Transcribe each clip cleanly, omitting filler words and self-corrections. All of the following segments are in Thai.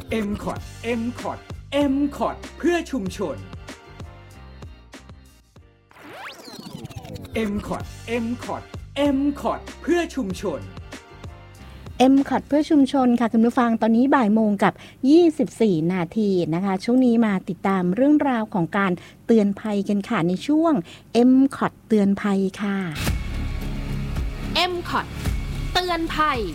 MCOT MCOT MCOT เพื่อชุมชน MCOT MCOT MCOT เพื่อชุมชน MCOT เพื่อชุมชนค่ะคุณผู้ฟังตอนนี้บ่ายโมงกับ24นาทีนะคะช่วงนี้มาติดตามเรื่องราวของการเตือนภัยกันค่ะในช่วง MCOT เตือนภัยค่ะ MCOT เตือนภัย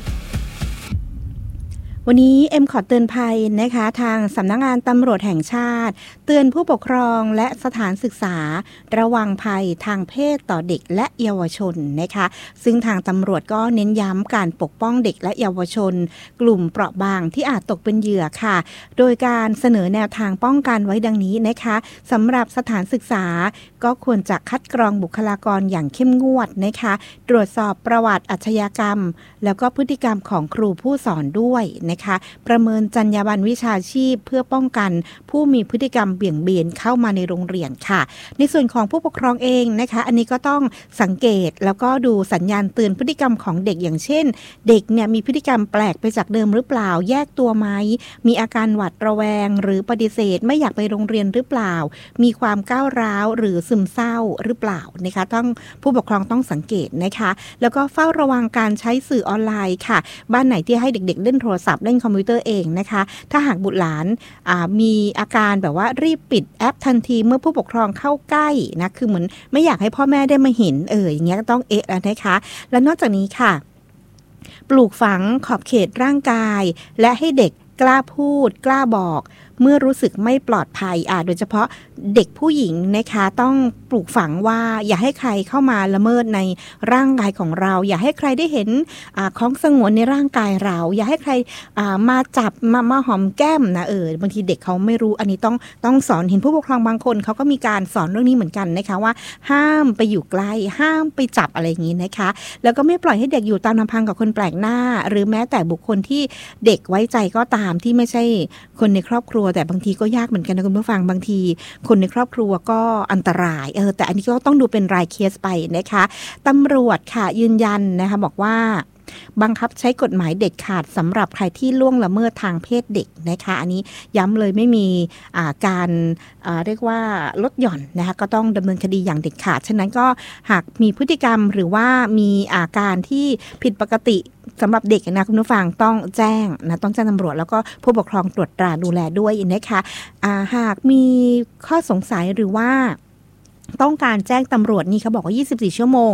วันนี้ MCOT เตือนภัยนะคะทางสำนักงานตำรวจแห่งชาติเตือนผู้ปกครองและสถานศึกษาระวังภัยทางเพศต่อเด็กและเยาวชนนะคะซึ่งทางตำรวจก็เน้นย้ำการปกป้องเด็กและเยาวชนกลุ่มเปราะบางที่อาจตกเป็นเหยื่อค่ะโดยการเสนอแนวทางป้องกันไว้ดังนี้นะคะสำหรับสถานศึกษาก็ควรจะคัดกรองบุคลากรอย่างเข้มงวดนะคะตรวจสอบประวัติอาชญากรรมแล้วก็พฤติกรรมของครูผู้สอนด้วยนะคะประเมินจรรยาบรรณวิชาชีพเพื่อป้องกันผู้มีพฤติกรรมเบี่ยงเบนเข้ามาในโรงเรียนค่ะในส่วนของผู้ปกครองเองนะคะอันนี้ก็ต้องสังเกตแล้วก็ดูสัญญาณเตือนพฤติกรรมของเด็กอย่างเช่นเด็กเนี่ยมีพฤติกรรมแปลกไปจากเดิมหรือเปล่าแยกตัวไหมมีอาการหวาดระแวงหรือปฏิเสธไม่อยากไปโรงเรียนหรือเปล่ามีความก้าวร้าวหรือซึมเศร้าหรือเปล่านะคะต้องผู้ปกครองต้องสังเกตนะคะแล้วก็เฝ้าระวังการใช้สื่อออนไลน์ค่ะบ้านไหนที่ให้เด็กๆเล่นโทรศัพท์เล่นคอมพิวเตอร์เองนะคะถ้าหากบุตรหลานมีอาการแบบว่ารีบปิดแอปทันทีเมื่อผู้ปกครองเข้าใกล้นะคือเหมือนไม่อยากให้พ่อแม่ได้มาเห็นอย่างเงี้ยก็ต้องแล้วนะคะและนอกจากนี้ค่ะปลูกฝังขอบเขตร่างกายและให้เด็กกล้าพูดกล้าบอกเมื่อรู้สึกไม่ปลอดภัยโดยเฉพาะเด็กผู้หญิงนะคะต้องปลูกฝังว่าอย่าให้ใครเข้ามาละเมิดในร่างกายของเราอย่าให้ใครได้เห็นของสงวนในร่างกายเราอย่าให้ใครมาจับมาหอมแก้มนะบางทีเด็กเขาไม่รู้อันนี้ต้องสอนเห็นผู้ปกครองบางคนเขาก็มีการสอนเรื่องนี้เหมือนกันนะคะว่าห้ามไปอยู่ใกล้ห้ามไปจับอะไรอย่างนี้นะคะแล้วก็ไม่ปล่อยให้เด็กอยู่ตามลำพังกับคนแปลกหน้าหรือแม้แต่บุคคลที่เด็กไว้ใจก็ตามที่ไม่ใช่คนในครอบครัวแต่บางทีก็ยากเหมือนกันนะคุณผู้ฟังบางทีคนในครอบครัวก็อันตรายแต่อันนี้ก็ต้องดูเป็นรายเคสไปนะคะตำรวจค่ะยืนยันนะคะบอกว่าบังคับใช้กฎหมายเด็ดขาดสำหรับใครที่ล่วงละเมิดทางเพศเด็กนะคะอันนี้ย้ำเลยไม่มีการเรียกว่าลดหย่อนนะคะก็ต้องดำเนินคดีอย่างเด็ดขาดฉะนั้นก็หากมีพฤติกรรมหรือว่ามีอาการที่ผิดปกติสำหรับเด็กนะคุณผู้ฟังต้องแจ้งนะต้องแจ้งตำรวจแล้วก็ผู้ปกครองตรวจตราดูแลด้วยนะคะหากมีข้อสงสัยหรือว่าต้องการแจ้งตำรวจนี่เขาบอกว่า24ชั่วโมง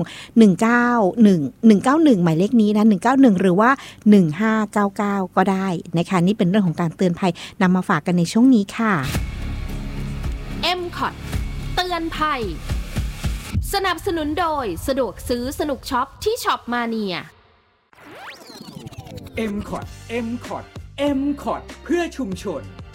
191หมายเลขนี้นะ191หรือว่า1599ก็ได้นะคะนี่เป็นเรื่องของการเตือนภัยนำมาฝากกันในช่วงนี้ค่ะ MCOT เตือนภัยสนับสนุนโดยสะดวกซื้อสนุกช็อปที่ช็อปมาเนีย MCOT MCOT MCOT เพื่อชุมชน